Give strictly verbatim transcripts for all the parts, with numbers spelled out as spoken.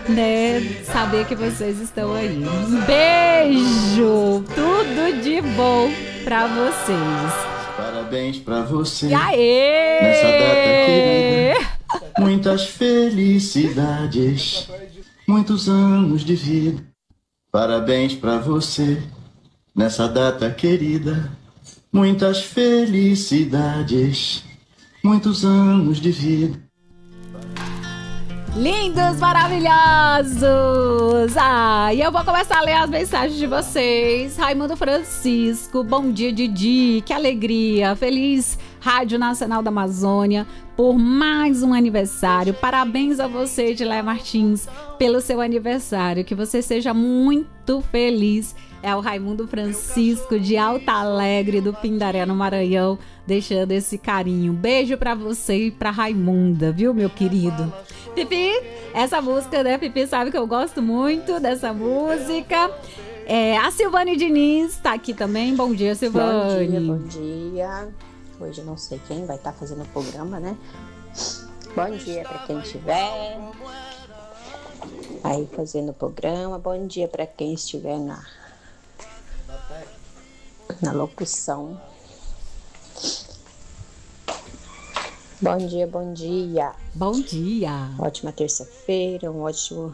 né, saber que vocês estão aí. Um beijo, tudo de bom pra vocês. Parabéns pra você. E aê! Nessa data querida, muitas felicidades, muitos anos de vida. Parabéns pra você. Nessa data querida, muitas felicidades, muitos anos de vida. Lindos, maravilhosos! Ah, e eu vou começar a ler as mensagens de vocês. Raimundo Francisco, bom dia, Didi, que alegria. Feliz Rádio Nacional da Amazônia por mais um aniversário. Parabéns a você, Edileia Martins, pelo seu aniversário. Que você seja muito feliz. É o Raimundo Francisco de Alta Alegre, do Pindaré, no Maranhão, deixando esse carinho. Beijo pra você e pra Raimunda, viu, meu querido? Pipi, essa música, né, Pipi sabe que eu gosto muito dessa música. É, a Silvane Diniz tá aqui também. Bom dia, Silvane. Bom dia, bom dia. Hoje eu não sei quem vai estar fazendo o programa, né? Bom dia pra quem estiver aí fazendo o programa. Bom dia pra quem estiver na na locução. Bom dia, bom dia. Bom dia. Ótima terça-feira, um ótimo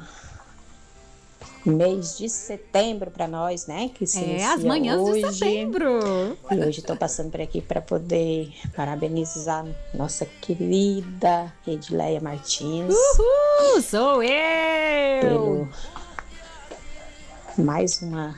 mês de setembro para nós, né? Que se é, as manhãs hoje. de setembro. E hoje estou passando por aqui para poder parabenizar nossa querida Edileia Martins. Uhul, sou eu! Pelo mais uma...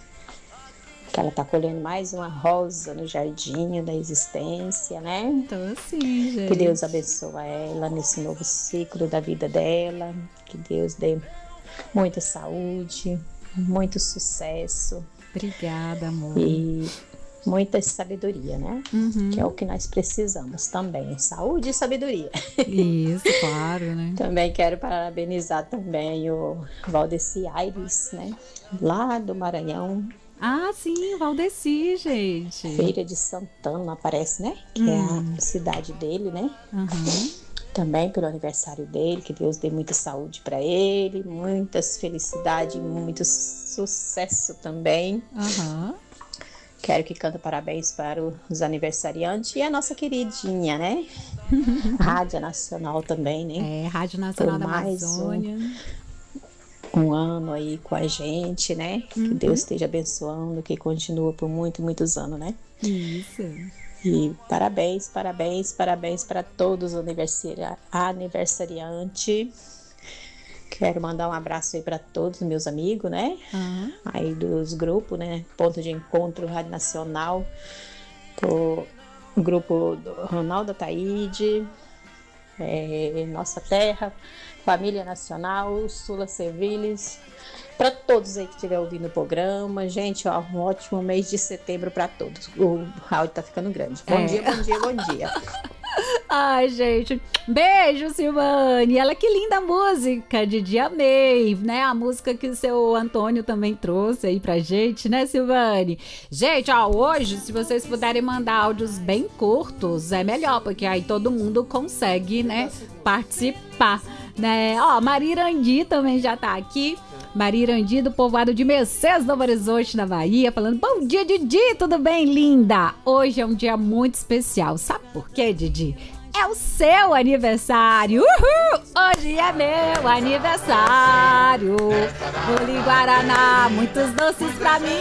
que ela tá colhendo mais uma rosa no jardim da existência, né? Então, assim, gente. Que Deus abençoe ela nesse novo ciclo da vida dela. Que Deus dê muita saúde, muito sucesso. Obrigada, amor. E muita sabedoria, né? Uhum. Que é o que nós precisamos também. Saúde e sabedoria. Isso, claro, né? Também quero parabenizar também o Valdeci Aires, né? Lá do Maranhão. Ah, sim, Valdeci, gente. Feira de Santana, parece, né? Que hum. é a cidade dele, né? Uhum. Também pelo aniversário dele, que Deus dê muita saúde para ele, muitas felicidades, muito sucesso também. Uhum. Quero que cante parabéns para os aniversariantes e a nossa queridinha, né? Rádio Nacional também, né? É, Rádio Nacional por da mais Amazônia. Um, um ano aí com a gente, né? Uhum. Que Deus esteja abençoando, que continua por muitos, muitos anos, né? Isso. E parabéns, parabéns, parabéns para todos os aniversariantes. Quero mandar um abraço aí para todos os meus amigos, né? Uhum. Aí dos grupos, né? Ponto de Encontro Rádio Nacional, o grupo do Ronaldo Ataíde, é, Nossa Terra, Família Nacional, Sula Serviles. Para todos aí que estiver ouvindo o programa, gente, ó, um ótimo mês de setembro para todos. O áudio tá ficando grande. Bom é. dia, bom dia, bom dia. Ai, gente, beijo, Silvane. Ela, que linda música, Didi, amei, né? A música que o seu Antônio também trouxe aí pra gente, né, Silvane? Gente, ó, hoje, se vocês puderem mandar áudios bem curtos, é melhor, porque aí todo mundo consegue, né, participar, né? Ó, Marirandi também já tá aqui. Marirandi, do povoado de Mercedes, Novo Horizonte, na Bahia, falando: bom dia, Didi, tudo bem, linda? Hoje é um dia muito especial. Sabe por quê, Didi? É o seu aniversário. Uhul! Hoje é meu aniversário. Bolo Guaraná, muitos doces pra mim.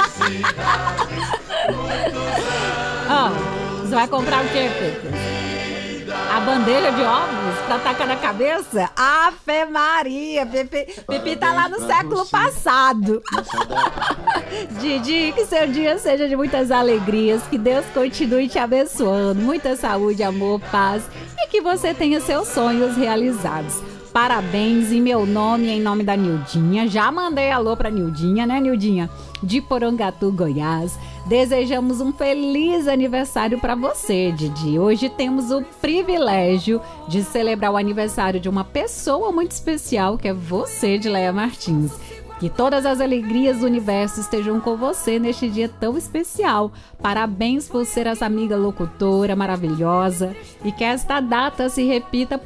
Ó, oh, você vai comprar o quê, Pepe? A bandeja de ovos pra tacar na cabeça? Ave Maria! Pepe, Pepe tá lá no século passado. Didi, que seu dia seja de muitas alegrias, que Deus continue te abençoando, muita saúde, amor, paz e que você tenha seus sonhos realizados. Parabéns em meu nome e em nome da Nildinha. Já mandei alô pra Nildinha, né, Nildinha? De Porangatu, Goiás. Desejamos um feliz aniversário para você, Didi. Hoje temos o privilégio de celebrar o aniversário de uma pessoa muito especial, que é você, Edileia Martins. Que todas as alegrias do universo estejam com você neste dia tão especial. Parabéns por ser essa amiga locutora maravilhosa e que esta data se repita